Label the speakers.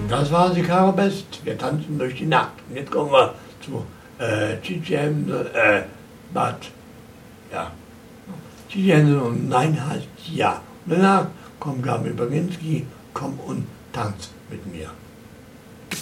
Speaker 1: Das war die Karabest. Wir tanzen durch die Nacht. Und jetzt kommen wir zu Gigi Hensel, Gigi Hensel und Nein heißt Ja. Und danach kommt Gabi Baginski, komm und tanz mit mir.